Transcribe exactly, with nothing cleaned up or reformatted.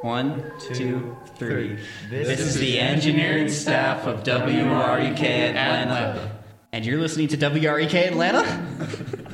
One, two, three. This is the engineering staff of W R E K Atlanta. And you're listening to W R E K Atlanta?